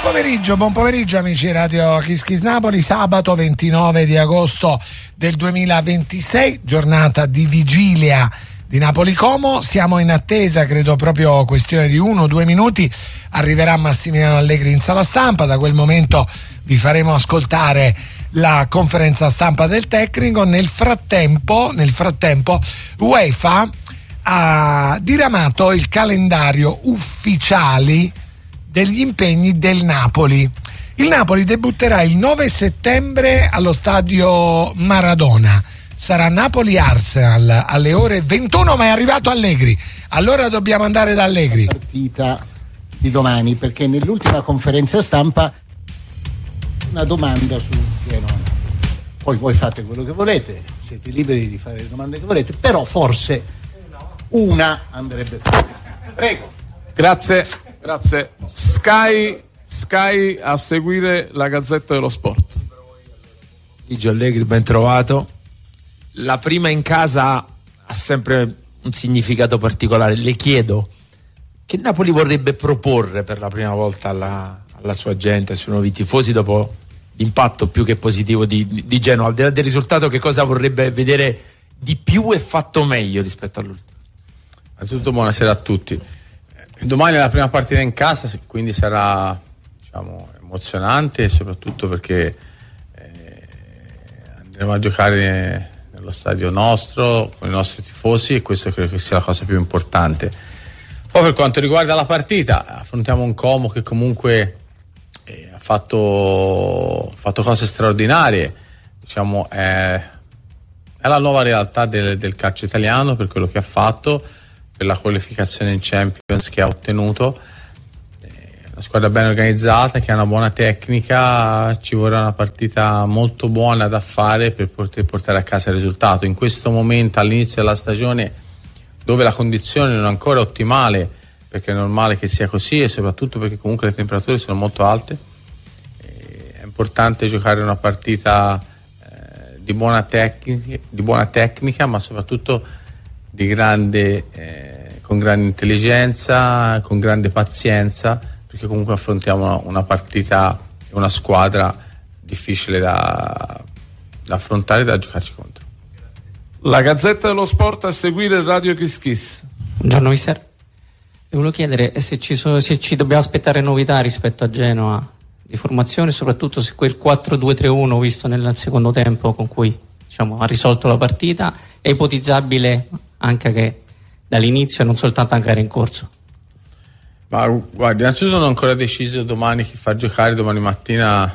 Buon pomeriggio amici Radio Kiss Kiss Napoli, sabato 29 di agosto del 2026, giornata di vigilia di Napoli Como. Siamo in attesa, credo proprio questione di 1 o 2 minuti, arriverà Massimiliano Allegri in sala stampa. Da quel momento vi faremo ascoltare la conferenza stampa del tecnico. Nel frattempo UEFA ha diramato il calendario ufficiali degli impegni del Napoli. Il Napoli debutterà il 9 settembre allo stadio Maradona. Sarà Napoli-Arsenal alle ore 21, ma è arrivato Allegri. Allora dobbiamo andare da Allegri. Partita di domani, perché nell'ultima conferenza stampa una domanda su Genoa. Poi voi fate quello che volete, siete liberi di fare le domande che volete, però forse una andrebbe fatta. Prego. Grazie. Sky a seguire la Gazzetta dello Sport. Luigi Allegri, ben trovato. La prima in casa ha sempre un significato particolare. Le chiedo che Napoli vorrebbe proporre per la prima volta alla sua gente, ai suoi nuovi tifosi, dopo l'impatto più che positivo di Genoa. Al di là del risultato, che cosa vorrebbe vedere di più e fatto meglio rispetto all'ultimo? Innanzitutto buonasera a tutti. Domani è la prima partita in casa, quindi sarà, emozionante, soprattutto perché andremo a giocare nello stadio nostro, con i nostri tifosi, e questo credo che sia la cosa più importante. Poi per quanto riguarda la partita, affrontiamo un Como che comunque ha fatto cose straordinarie, è la nuova realtà del calcio italiano per quello che ha fatto, per la qualificazione in Champions che ha ottenuto. Una squadra ben organizzata, che ha una buona tecnica. Ci vorrà una partita molto buona da fare per poter portare a casa il risultato. In questo momento, all'inizio della stagione, dove la condizione non è ancora ottimale, perché è normale che sia così, e soprattutto perché comunque le temperature sono molto alte, è importante giocare una partita di buona tecnica, ma soprattutto di con grande intelligenza, con grande pazienza, perché comunque affrontiamo una partita, una squadra difficile da affrontare e da giocarci contro. La Gazzetta dello Sport a seguire il Radio Kiss Kiss. Buongiorno mister, volevo chiedere se ci dobbiamo aspettare novità rispetto a Genoa di formazione, soprattutto se quel 4-2-3-1 visto nel secondo tempo con cui ha risolto la partita è ipotizzabile anche che dall'inizio e non soltanto anche in corso. Ma guardi, innanzitutto non ho ancora deciso domani chi far giocare. Domani mattina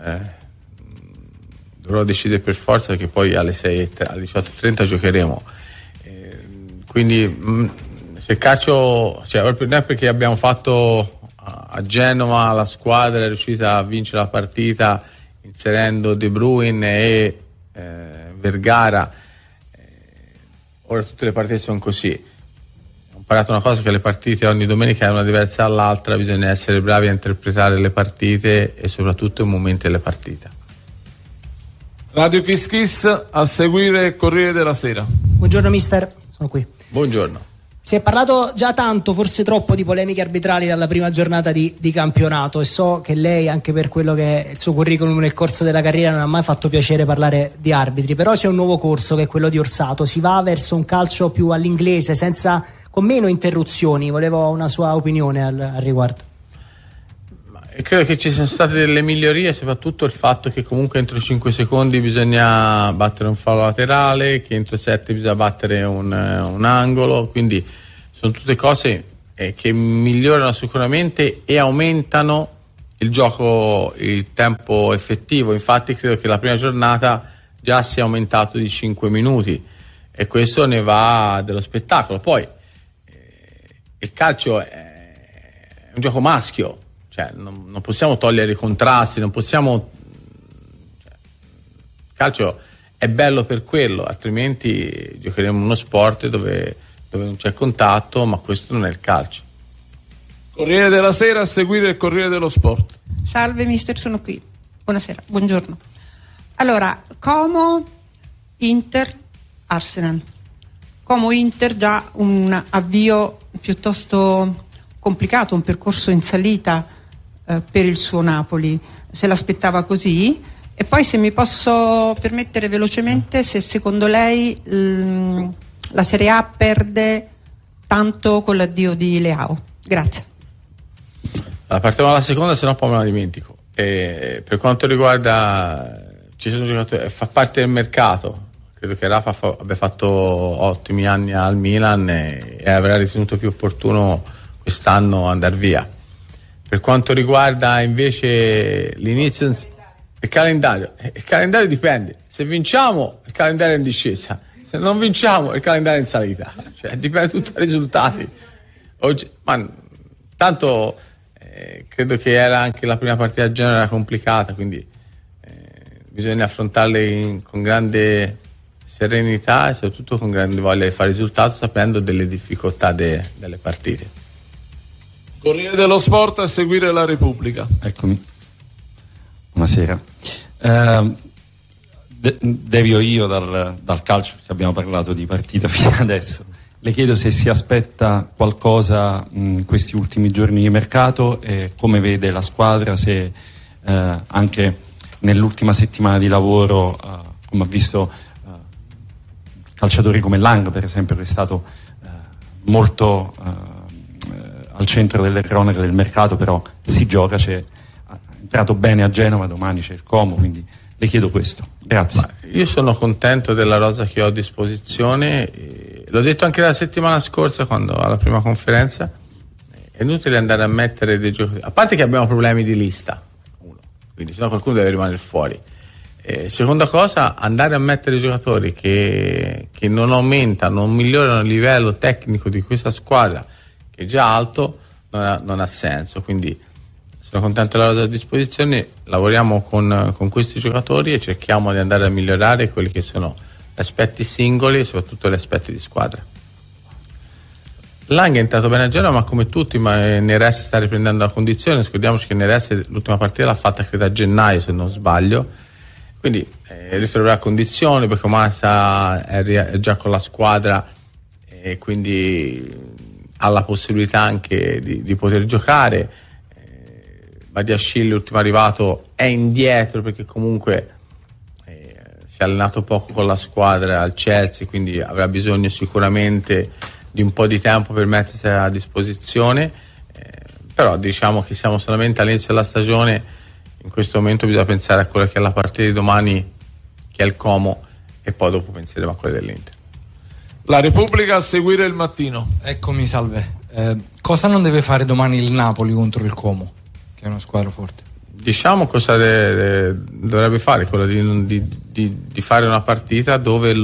dovrò decidere per forza, perché poi alle 18:30 giocheremo, quindi se calcio, non è perché abbiamo fatto a Genova, la squadra è riuscita a vincere la partita inserendo De Bruyne e Vergara. Ora tutte le partite sono così. Ho imparato una cosa, che le partite ogni domenica è una diversa dall'altra, bisogna essere bravi a interpretare le partite e soprattutto i momenti delle partite. Radio Kiss Kiss a seguire Corriere della Sera. Buongiorno mister, sono qui. Buongiorno. Si è parlato già tanto, forse troppo, di polemiche arbitrali dalla prima giornata di campionato, e so che lei, anche per quello che è il suo curriculum nel corso della carriera, non ha mai fatto piacere parlare di arbitri, però c'è un nuovo corso che è quello di Orsato, si va verso un calcio più all'inglese, con meno interruzioni. Volevo una sua opinione al riguardo. Credo che ci siano state delle migliorie, soprattutto il fatto che comunque entro 5 secondi bisogna battere un fallo laterale, che entro 7 bisogna battere un angolo, quindi sono tutte cose che migliorano sicuramente e aumentano il gioco, il tempo effettivo. Infatti credo che la prima giornata già sia aumentato di 5 minuti e questo ne va dello spettacolo. Poi il calcio è un gioco maschio, non possiamo togliere i contrasti, il calcio è bello per quello, altrimenti giocheremo uno sport dove non c'è contatto, ma questo non è il calcio. Corriere della Sera a seguire il Corriere dello Sport. Salve mister, sono qui. Buonasera, buongiorno. Allora, Como, Inter, Arsenal. Como Inter già un avvio piuttosto complicato, un percorso in salita per il suo Napoli, se l'aspettava così. E poi, se mi posso permettere velocemente, se secondo lei la Serie A perde tanto con l'addio di Leao. Grazie. Partiamo dalla seconda, se no poi me la dimentico. Per quanto riguarda, ci sono giocatori, fa parte del mercato. Credo che Rafa abbia fatto ottimi anni al Milan e avrà ritenuto più opportuno quest'anno andare via. Per quanto riguarda invece l'inizio, il calendario dipende. Se vinciamo, il calendario è in discesa. Se non vinciamo, il calendario è in salita. Cioè, dipende tutto dai risultati. Oggi, ma tanto credo che era anche la prima partita a Genova era complicata, quindi bisogna affrontarle con grande serenità e soprattutto con grande voglia di fare risultato, sapendo delle difficoltà delle partite. Corriere dello Sport, a seguire la Repubblica. Eccomi. Buonasera. Devio io dal calcio, se abbiamo parlato di partita fino adesso. Le chiedo se si aspetta qualcosa in questi ultimi giorni di mercato e come vede la squadra, se anche nell'ultima settimana di lavoro, come ha visto calciatori come Lang, per esempio, che è stato molto al centro delle cronache del mercato, però si gioca, è entrato bene a Genova, domani c'è il Como, quindi le chiedo questo. Grazie. Io sono contento della rosa che ho a disposizione, l'ho detto anche la settimana scorsa quando alla prima conferenza, è inutile andare a mettere dei giocatori, a parte che abbiamo problemi di lista, quindi sennò qualcuno deve rimanere fuori. Seconda cosa, andare a mettere giocatori che non aumentano, non migliorano il livello tecnico di questa squadra, che è già alto, non ha senso. Quindi sono contento della rosa a disposizione, lavoriamo con questi giocatori e cerchiamo di andare a migliorare quelli che sono gli aspetti singoli e soprattutto gli aspetti di squadra. Lang è entrato bene a Genova, ma come tutti, ma Neres sta riprendendo la condizione. Scordiamoci che Neres l'ultima partita l'ha fatta credo a gennaio, se non sbaglio, quindi ritroverà condizioni, perché Massa è già con la squadra e quindi ha la possibilità anche di poter giocare. Badiashile, l'ultimo arrivato, è indietro perché comunque si è allenato poco con la squadra al Chelsea, quindi avrà bisogno sicuramente di un po' di tempo per mettersi a disposizione, però diciamo che siamo solamente all'inizio della stagione. In questo momento bisogna pensare a quella che è la partita di domani, che è il Como, e poi dopo penseremo a quella dell'Inter. La Repubblica, a seguire il mattino. Eccomi, salve. Cosa non deve fare domani il Napoli contro il Como, che è una squadra forte? Diciamo cosa dovrebbe fare, quello di fare una partita dove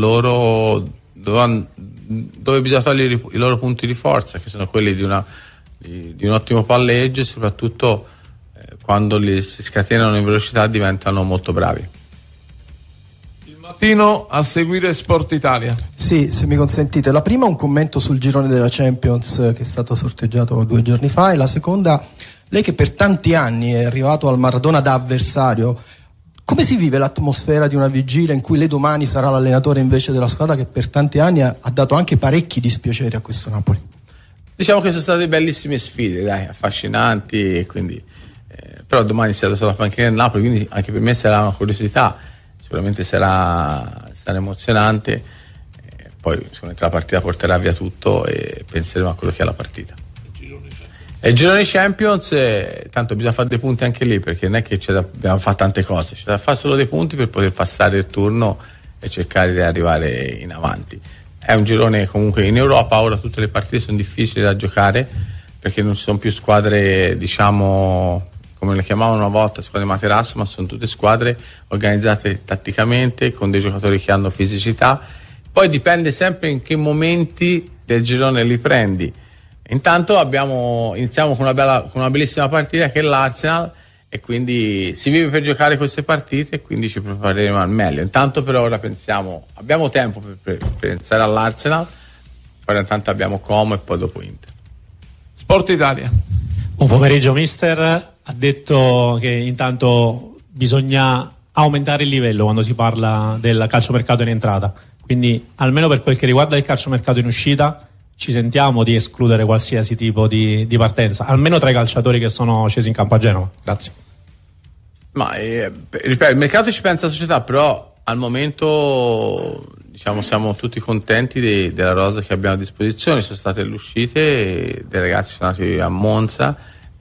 bisogna togliere i loro punti di forza, che sono quelli di un ottimo palleggio, e soprattutto quando li si scatenano in velocità diventano molto bravi. Il mattino, a seguire Sport Italia. Sì, se mi consentite, la prima un commento sul girone della Champions che è stato sorteggiato 2 giorni fa, e la seconda, lei che per tanti anni è arrivato al Maradona da avversario, come si vive l'atmosfera di una vigilia in cui lei domani sarà l'allenatore invece della squadra che per tanti anni ha dato anche parecchi dispiaceri a questo Napoli? Diciamo che sono state bellissime sfide, affascinanti, e quindi però domani sarà sulla panchina del Napoli, quindi anche per me sarà una curiosità, sicuramente sarà emozionante, poi sicuramente la partita porterà via tutto e penseremo a quello che è la partita. E il girone Champions, tanto bisogna fare dei punti anche lì, perché non è che abbiamo fatto tante cose, c'è da fare solo dei punti per poter passare il turno e cercare di arrivare in avanti. È un girone comunque in Europa, ora tutte le partite sono difficili da giocare perché non ci sono più squadre, diciamo, come le chiamavano una volta, squadre materasso, ma sono tutte squadre organizzate tatticamente, con dei giocatori che hanno fisicità. Poi dipende sempre in che momenti del girone li prendi. Intanto iniziamo con una bellissima partita che è l'Arsenal, e quindi si vive per giocare queste partite e quindi ci prepareremo al meglio. Intanto per ora abbiamo tempo per pensare all'Arsenal, poi intanto abbiamo Como e poi dopo Inter. Sport Italia. Buon pomeriggio mister, ha detto che intanto bisogna aumentare il livello quando si parla del calciomercato in entrata, quindi almeno per quel che riguarda il calciomercato in uscita ci sentiamo di escludere qualsiasi tipo di partenza, almeno tra i calciatori che sono scesi in campo a Genova. Grazie. Ma ripeto, il mercato ci pensa la società, però al momento diciamo siamo tutti contenti della rosa che abbiamo a disposizione. Sono state le uscite dei ragazzi, sono andati a Monza,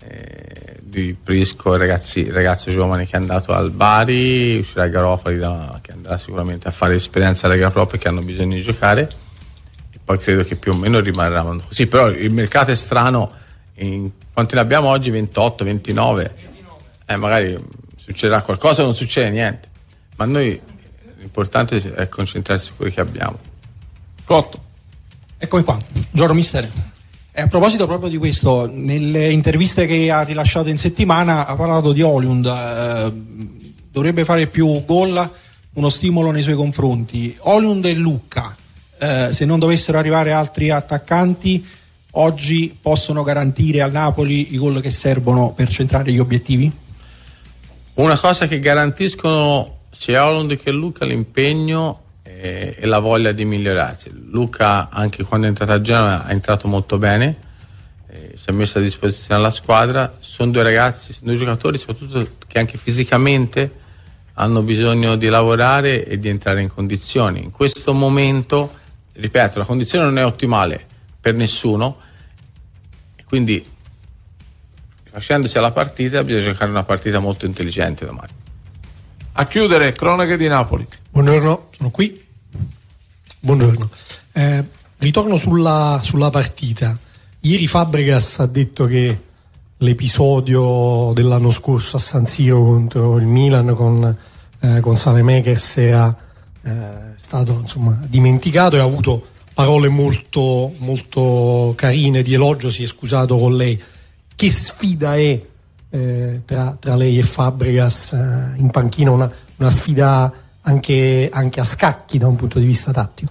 di Prisco, il ragazzo giovane che è andato al Bari, uscirà Garofali che andrà sicuramente a fare esperienza alla Lega Pro perché hanno bisogno di giocare, e poi credo che più o meno rimarranno così. Però il mercato è strano, quanti ne abbiamo oggi? 28, 29, magari succederà qualcosa o non succede niente, ma noi l'importante è concentrarsi su quello che abbiamo. Cotto. Eccomi qua, buongiorno mister. A proposito proprio di questo, nelle interviste che ha rilasciato in settimana ha parlato di Højlund, dovrebbe fare più gol, uno stimolo nei suoi confronti. Højlund e Lucca, se non dovessero arrivare altri attaccanti, oggi possono garantire al Napoli i gol che servono per centrare gli obiettivi? Una cosa che garantiscono sia Højlund che Lucca l'impegno e la voglia di migliorarsi. Lucca, anche quando è entrato a Genova, è entrato molto bene, si è messo a disposizione alla squadra. Sono due ragazzi, sono due giocatori soprattutto che anche fisicamente hanno bisogno di lavorare e di entrare in condizioni. In questo momento, ripeto, la condizione non è ottimale per nessuno, e quindi facendosi alla partita bisogna giocare una partita molto intelligente domani. A chiudere, cronache di Napoli. Buongiorno, sono qui. Buongiorno. Ritorno sulla partita. Ieri Fabregas ha detto che l'episodio dell'anno scorso a San Siro contro il Milan con Saelemaekers era stato dimenticato, e ha avuto parole molto, molto carine di elogio, si è scusato con lei. Che sfida è tra lei e Fabregas in panchina, una sfida anche a scacchi da un punto di vista tattico?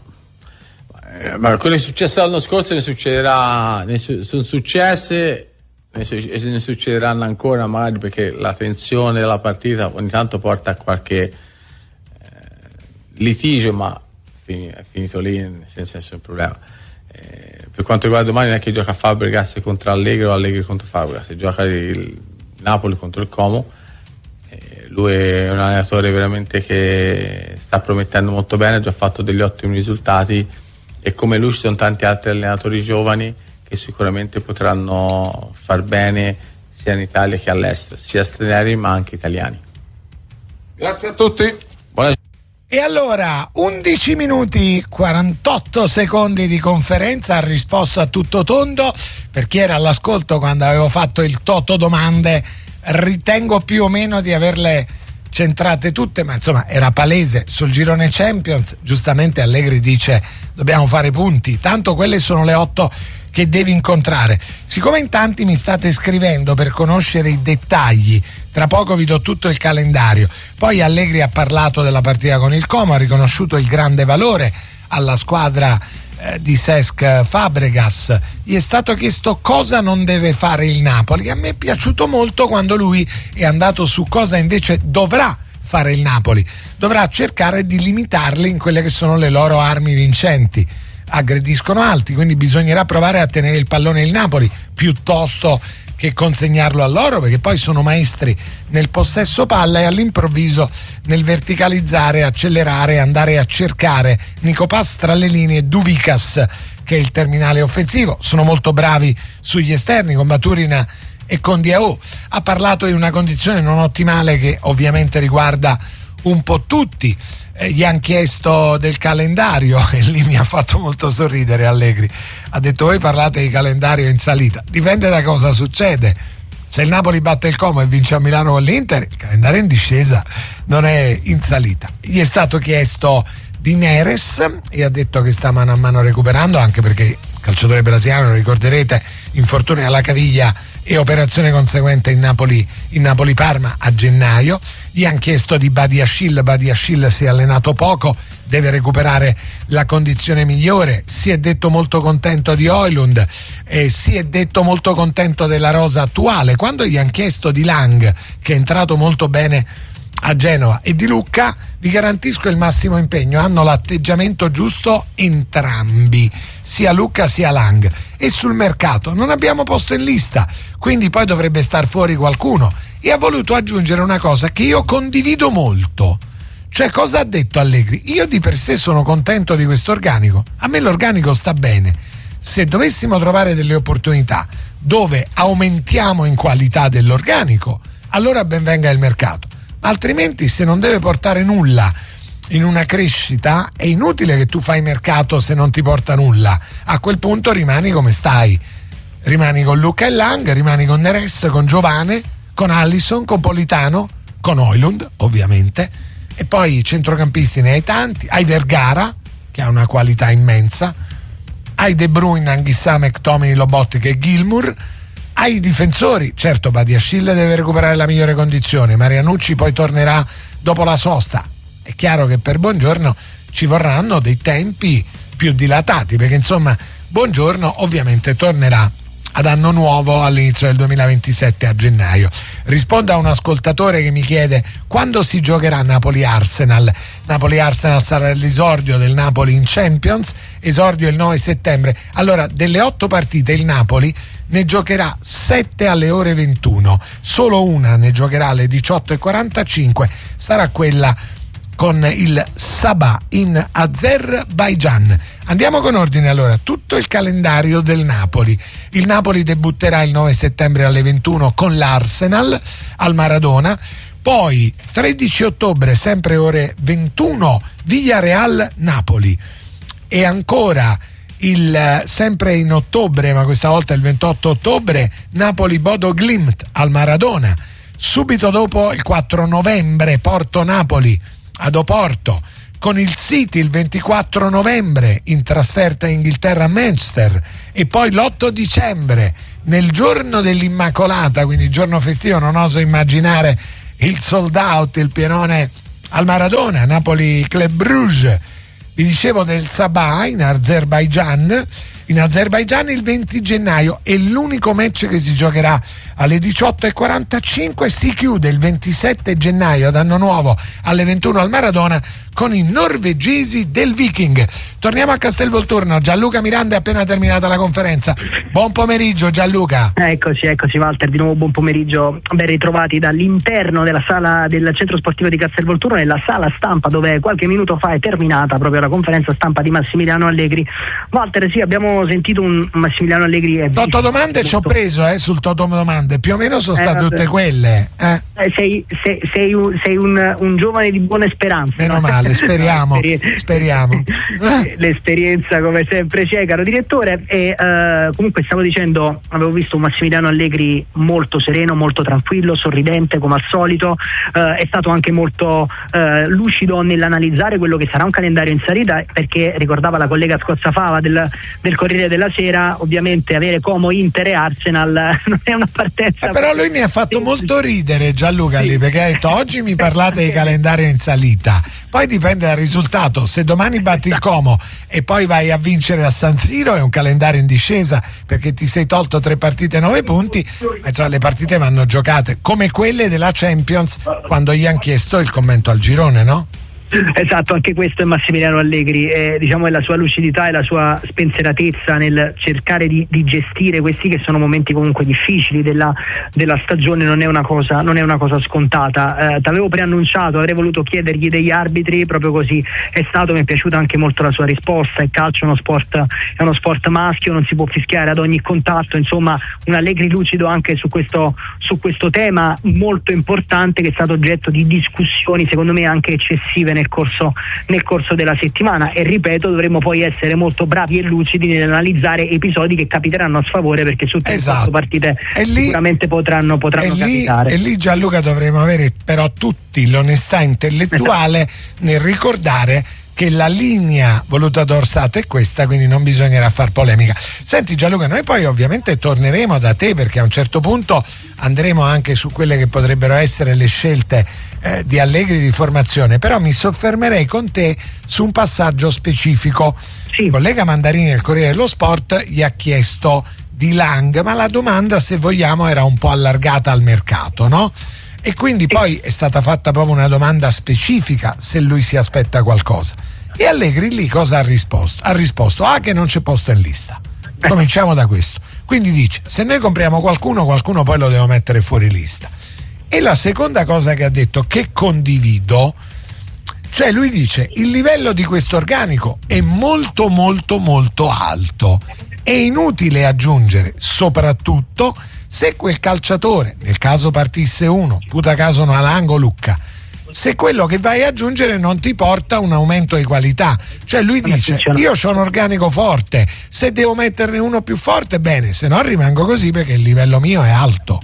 Ma quello che è successo l'anno scorso ne succederà, sono successe, ne succederanno ancora, magari, perché la tensione della partita ogni tanto porta a qualche litigio, ma è finito lì senza nessun problema. Per quanto riguarda domani, non è che gioca Fabregas contro Allegri o Allegri contro Fabregas, gioca il Napoli contro il Como. Lui è un allenatore veramente che sta promettendo molto bene, ha già fatto degli ottimi risultati, e come lui ci sono tanti altri allenatori giovani che sicuramente potranno far bene sia in Italia che all'estero, sia stranieri ma anche italiani. Grazie a tutti. E allora, 11 minuti 48 secondi di conferenza, ha risposto a tutto tondo. Per chi era all'ascolto quando avevo fatto il Toto domande, ritengo più o meno di averle centrate tutte, ma insomma era palese. Sul girone Champions giustamente Allegri dice dobbiamo fare punti, tanto quelle sono le 8 che devi incontrare. Siccome in tanti mi state scrivendo per conoscere i dettagli, tra poco vi do tutto il calendario. Poi Allegri ha parlato della partita con il Como, ha riconosciuto il grande valore alla squadra di Cesc Fabregas. Gli è stato chiesto cosa non deve fare il Napoli. A me è piaciuto molto quando lui è andato su cosa invece dovrà fare il Napoli. Dovrà cercare di limitarli in quelle che sono le loro armi vincenti. Aggrediscono alti, quindi bisognerà provare a tenere il pallone il Napoli piuttosto che consegnarlo a loro, perché poi sono maestri nel possesso palla e all'improvviso nel verticalizzare, accelerare, andare a cercare Nicopas tra le linee, Duvikas che è il terminale offensivo. Sono molto bravi sugli esterni con Baturina e con Diao. Ha parlato di una condizione non ottimale che ovviamente riguarda un po' tutti. Gli hanno chiesto del calendario e lì mi ha fatto molto sorridere Allegri. Ha detto: voi parlate di calendario in salita, dipende da cosa succede. Se il Napoli batte il Como e vince a Milano con l'Inter, il calendario è in discesa, non è in salita. Gli è stato chiesto di Neres e ha detto che sta mano a mano recuperando, anche perché il calciatore brasiliano, lo ricorderete, infortunio alla caviglia e operazione conseguente in Napoli-Parma a gennaio. Gli hanno chiesto di Badiashile si è allenato poco, deve recuperare la condizione migliore. Si è detto molto contento di Højlund, si è detto molto contento della rosa attuale. Quando gli hanno chiesto di Lang, che è entrato molto bene a Genova e di Lucca, vi garantisco il massimo impegno, hanno l'atteggiamento giusto entrambi, sia Lucca sia Lang, e sul mercato non abbiamo posto in lista, quindi poi dovrebbe star fuori qualcuno, e ha voluto aggiungere una cosa che io condivido molto. Cioè, cosa ha detto Allegri? Io di per sé sono contento di questo organico, a me l'organico sta bene. Se dovessimo trovare delle opportunità dove aumentiamo in qualità dell'organico, allora ben venga il mercato, ma altrimenti, se non deve portare nulla in una crescita, è inutile che tu fai mercato se non ti porta nulla. A quel punto rimani come stai, rimani con Lucca e Lang, rimani con Neres, con Giovane, con Alisson, con Politano, con Højlund ovviamente, e poi centrocampisti ne hai tanti, hai Vergara che ha una qualità immensa, hai De Bruyne, Anghissà, McTominay, Lobotka e Gilmour, hai i difensori, certo Badiashile deve recuperare la migliore condizione, Marianucci poi tornerà dopo la sosta, è chiaro che per Buongiorno ci vorranno dei tempi più dilatati, perché insomma Buongiorno ovviamente tornerà ad anno nuovo all'inizio del 2027 a gennaio. Rispondo a un ascoltatore che mi chiede quando si giocherà Napoli-Arsenal. Napoli-Arsenal sarà l'esordio del Napoli in Champions, esordio il 9 settembre. Allora, delle 8 partite il Napoli ne giocherà 7 alle ore 21, solo una ne giocherà alle 18:45, sarà quella con il Sabah in Azerbaijan. Andiamo con ordine allora, tutto il calendario del Napoli. Il Napoli debutterà il 9 settembre alle 21 con l'Arsenal al Maradona, poi 13 ottobre sempre ore 21 Villarreal-Napoli, e ancora sempre in ottobre, ma questa volta il 28 ottobre, Napoli-Bodo Glimt al Maradona. Subito dopo il 4 novembre Porto-Napoli ad Oporto, con il City il 24 novembre in trasferta in Inghilterra a Manchester, e poi l'8 dicembre nel giorno dell'Immacolata, quindi giorno festivo, non oso immaginare il sold out, il pienone al Maradona, Napoli Club Brugge. Vi dicevo del Sabah in Azerbaijan il 20 gennaio, e l'unico match che si giocherà alle 18:45. Si chiude il 27 gennaio ad anno nuovo alle 21 al Maradona con i norvegesi del Viking. Torniamo a Castelvolturno, Gianluca Miranda è appena terminata la conferenza. Buon pomeriggio Gianluca. Eccoci Walter, di nuovo buon pomeriggio, ben ritrovati dall'interno della sala del centro sportivo di Castelvolturno, nella sala stampa dove qualche minuto fa è terminata proprio la conferenza stampa di Massimiliano Allegri. Walter, sì, abbiamo sentito un Massimiliano Allegri. Toto domande ci ho preso sul Toto domande, più o meno sono state tutte quelle. Sei un giovane di buone speranze. Meno male, speriamo. L'esperienza come sempre c'è, caro direttore. E comunque stavo dicendo, avevo visto un Massimiliano Allegri molto sereno, molto tranquillo, sorridente come al solito, è stato anche molto lucido nell'analizzare quello che sarà un calendario in salita, perché ricordava la collega Scozzafava del Corriere della Sera, ovviamente avere Como, Inter e Arsenal non è una partenza. Però lui mi ha fatto molto ridere Gianluca lì, perché ha detto oggi mi parlate di calendario in salita, poi dipende dal risultato. Se domani batti il Como e poi vai a vincere a San Siro è un calendario in discesa, perché ti sei tolto 3 partite 9 punti, ma insomma le partite vanno giocate, come quelle della Champions quando gli hanno chiesto il commento al girone, no? Esatto, anche questo è Massimiliano Allegri, diciamo è la sua lucidità e la sua spensieratezza nel cercare di gestire questi che sono momenti comunque difficili della stagione. Non è una cosa scontata. T'avevo preannunciato, avrei voluto chiedergli degli arbitri, proprio così è stato. Mi è piaciuta anche molto la sua risposta. Il calcio è uno sport maschio, non si può fischiare ad ogni contatto, insomma un Allegri lucido anche su questo tema molto importante, che è stato oggetto di discussioni secondo me anche eccessive nel corso della settimana, e ripeto, dovremmo poi essere molto bravi e lucidi nell'analizzare episodi che capiteranno a sfavore, perché su 3-4 partite sicuramente potranno capitare. E lì Gianluca dovremo avere però tutti l'onestà intellettuale nel ricordare che la linea voluta da Orsato è questa, quindi non bisognerà far polemica. Senti Gianluca, noi poi ovviamente torneremo da te, perché a un certo punto andremo anche su quelle che potrebbero essere le scelte di Allegri di formazione, però mi soffermerei con te su un passaggio specifico. Il collega Mandarini del Corriere dello Sport gli ha chiesto di Lang, ma la domanda, se vogliamo, era un po' allargata al mercato, no? E quindi poi è stata fatta proprio una domanda specifica se lui si aspetta qualcosa. E Allegri lì cosa ha risposto? Ha risposto che non c'è posto in lista. Cominciamo da questo. Quindi dice: se noi compriamo qualcuno poi lo devo mettere fuori lista. E la seconda cosa che ha detto, che condivido, cioè lui dice: il livello di questo organico è molto molto molto alto, è inutile aggiungere, soprattutto se quel calciatore, nel caso partisse uno, puta caso no Alango Lucca, se quello che vai a aggiungere non ti porta un aumento di qualità. Cioè lui dice: io ho un organico forte, se devo metterne uno più forte bene, se no rimango così perché il livello mio è alto.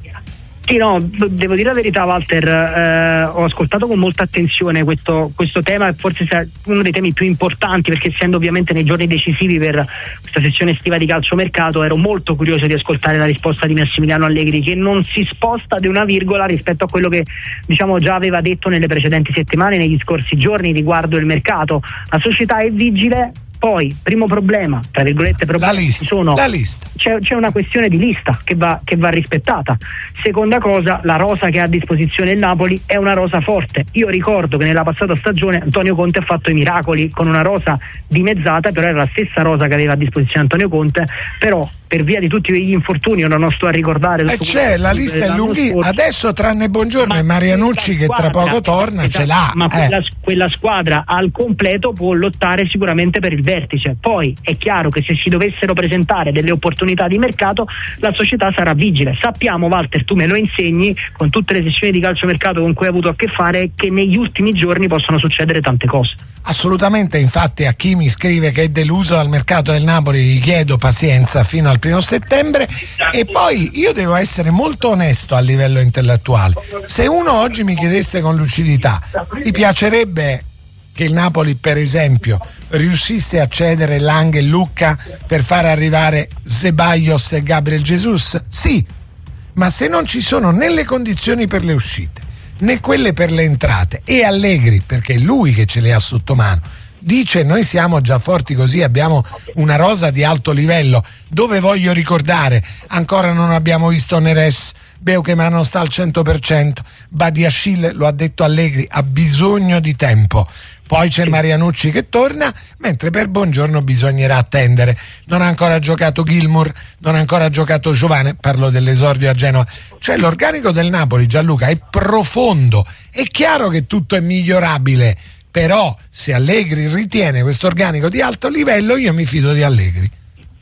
Sì, no, devo dire la verità, Walter, ho ascoltato con molta attenzione questo tema, forse uno dei temi più importanti, perché essendo ovviamente nei giorni decisivi per questa sessione estiva di calciomercato ero molto curioso di ascoltare la risposta di Massimiliano Allegri, che non si sposta di una virgola rispetto a quello che già aveva detto nelle precedenti settimane, negli scorsi giorni riguardo il mercato. La società è vigile. Poi, primo problema, tra virgolette, la lista. C'è una questione di lista che va rispettata. Seconda cosa, la rosa che ha a disposizione il Napoli è una rosa forte. Io ricordo che nella passata stagione Antonio Conte ha fatto i miracoli con una rosa dimezzata, però era la stessa rosa che aveva a disposizione Antonio Conte, però per via di tutti gli infortuni, io non sto a ricordare. C'è, la lista è lunghissima. Adesso tranne Buongiorno e Marianucci che tra poco torna, ce l'ha. Ma quella squadra al completo può lottare sicuramente per il vertice. Poi è chiaro che se si dovessero presentare delle opportunità di mercato, la società sarà vigile. Sappiamo, Walter, tu me lo insegni con tutte le sessioni di calciomercato con cui hai avuto a che fare, che negli ultimi giorni possono succedere tante cose. Assolutamente, infatti a chi mi scrive che è deluso dal mercato del Napoli gli chiedo pazienza fino al 1 settembre. E poi io devo essere molto onesto a livello intellettuale. Se uno oggi mi chiedesse con lucidità: ti piacerebbe che il Napoli per esempio riuscisse a cedere Lang e Lucca per far arrivare Ceballos e Gabriel Jesus? Sì, ma se non ci sono né le condizioni per le uscite né quelle per le entrate, e Allegri, perché è lui che ce le ha sotto mano, dice noi siamo già forti così, abbiamo una rosa di alto livello, dove voglio ricordare ancora non abbiamo visto Neres, Beukema non sta al 100%, Badiashile, lo ha detto Allegri, ha bisogno di tempo. Poi c'è Marianucci che torna, mentre per Buongiorno bisognerà attendere. Non ha ancora giocato Gilmour, non ha ancora giocato Giovane, parlo dell'esordio a Genova. Cioè l'organico del Napoli, Gianluca, è profondo. È chiaro che tutto è migliorabile, però se Allegri ritiene questo organico di alto livello, io mi fido di Allegri.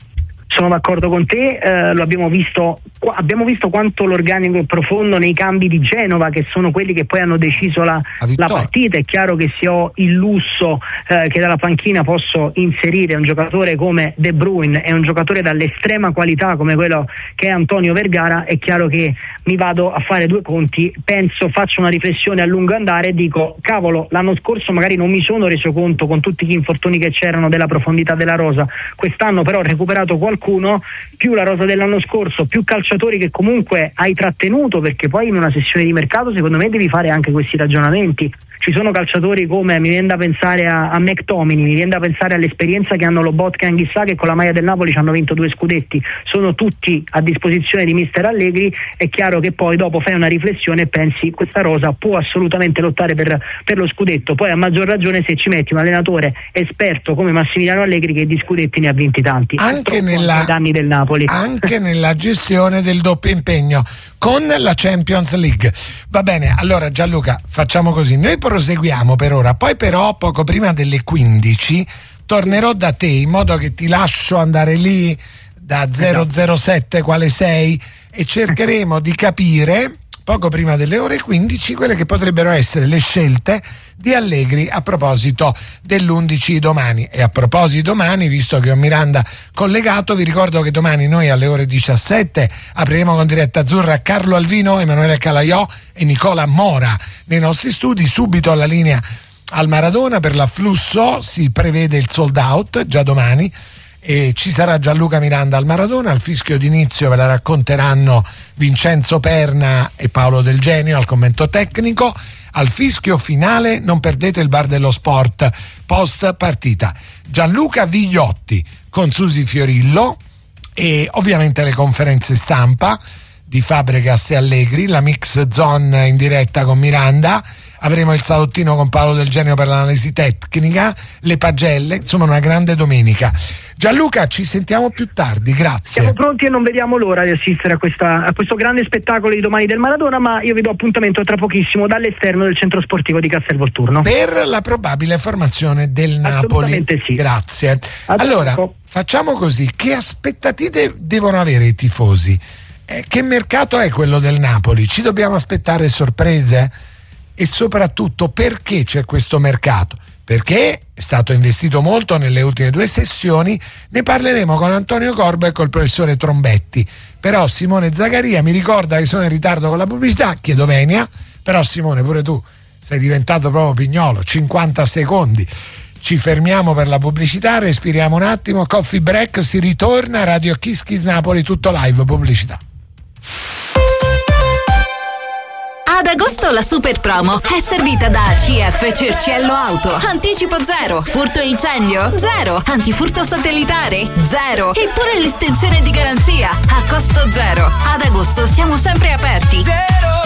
Sono d'accordo con te, lo abbiamo visto quanto l'organico è profondo nei cambi di Genova, che sono quelli che poi hanno deciso la partita. È chiaro che se ho il lusso che dalla panchina posso inserire un giocatore come De Bruyne e un giocatore dall'estrema qualità come quello che è Antonio Vergara, è chiaro che mi vado a fare due conti, faccio una riflessione a lungo andare e dico: cavolo, l'anno scorso magari non mi sono reso conto con tutti gli infortuni che c'erano della profondità della rosa, quest'anno però ho recuperato qualcuno, più la rosa dell'anno scorso, più calciatori che comunque hai trattenuto, perché poi in una sessione di mercato secondo me devi fare anche questi ragionamenti. Ci sono calciatori come, mi viene da pensare a McTominay, mi viene da pensare all'esperienza che hanno Lobotka e Anghissà, che con la maglia del Napoli ci hanno vinto 2 scudetti, sono tutti a disposizione di mister Allegri. È chiaro che poi dopo fai una riflessione e pensi: questa rosa può assolutamente lottare per lo scudetto. Poi a maggior ragione se ci metti un allenatore esperto come Massimiliano Allegri, che di scudetti ne ha vinti tanti, anche danni del Napoli, anche nella gestione del doppio impegno con la Champions League. Va bene, allora Gianluca, facciamo così, noi proseguiamo per ora, poi però poco prima delle 15 tornerò da te, in modo che ti lascio andare lì da 007 quale sei, e cercheremo di capire poco prima delle ore 15 quelle che potrebbero essere le scelte di Allegri a proposito dell'11 domani. E a proposito domani, visto che ho Miranda collegato, vi ricordo che domani noi alle ore 17 apriremo con diretta azzurra Carlo Alvino, Emanuele Calaiò e Nicola Mora nei nostri studi. Subito alla linea al Maradona per l'afflusso, si prevede il sold out già domani, e ci sarà Gianluca Miranda al Maradona. Al fischio d'inizio ve la racconteranno Vincenzo Perna e Paolo Del Genio al commento tecnico. Al fischio finale non perdete il bar dello sport post partita, Gianluca Vigliotti con Susi Fiorillo, e ovviamente le conferenze stampa di Fabregas e Allegri, la mix zone in diretta con Miranda, avremo il salottino con Paolo Del Genio per l'analisi tecnica, le pagelle, insomma una grande domenica. Gianluca, ci sentiamo più tardi, grazie. Siamo pronti e non vediamo l'ora di assistere a questo grande spettacolo di domani del Maradona, ma io vi do appuntamento tra pochissimo dall'esterno del centro sportivo di Castel Volturno. Per la probabile formazione del Napoli. Sì. Grazie. Allora, facciamo così, che aspettative devono avere i tifosi? Che mercato è quello del Napoli? Ci dobbiamo aspettare sorprese? E soprattutto perché c'è questo mercato? Perché è stato investito molto nelle ultime 2 sessioni, ne parleremo con Antonio Corbo e col professore Trombetti. Però Simone Zagaria mi ricorda che sono in ritardo con la pubblicità, chiedo venia, però Simone pure tu sei diventato proprio pignolo, 50 secondi. Ci fermiamo per la pubblicità, respiriamo un attimo, coffee break, si ritorna, Radio Kiss Kiss Napoli, tutto live, pubblicità. Ad agosto la super promo è servita da CF Cerciello Auto. Anticipo 0, furto e incendio 0, antifurto satellitare 0, eppure l'estensione di garanzia a costo 0. Ad agosto siamo sempre aperti. 000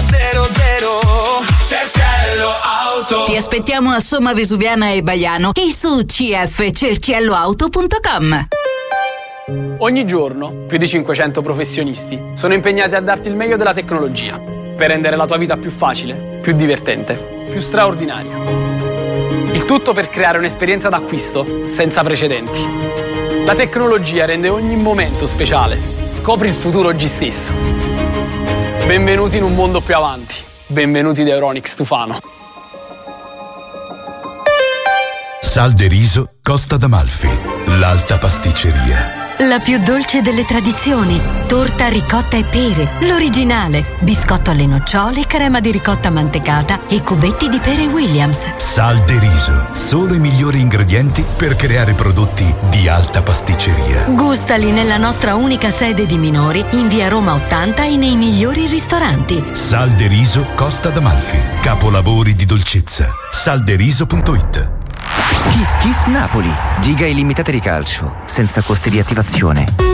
Cerciello Auto. Ti aspettiamo a Somma Vesuviana e Baiano e su cfcercielloauto.com. Ogni giorno più di 500 professionisti sono impegnati a darti il meglio della tecnologia per rendere la tua vita più facile, più divertente, più straordinaria. Il tutto per creare un'esperienza d'acquisto senza precedenti. La tecnologia rende ogni momento speciale. Scopri il futuro oggi stesso. Benvenuti in un mondo più avanti. Benvenuti da Euronics Tufano. Sal de riso Costa d'Amalfi, l'alta pasticceria. La più dolce delle tradizioni, torta ricotta e pere, l'originale, biscotto alle nocciole, crema di ricotta mantecata e cubetti di pere Williams. Sal de riso, solo i migliori ingredienti per creare prodotti di alta pasticceria. Gustali nella nostra unica sede di Minori, in via Roma 80 e nei migliori ristoranti. Sal de riso Costa d'Amalfi, capolavori di dolcezza. Salderiso.it. Kiss Kiss Napoli, giga illimitate di calcio, senza costi di attivazione.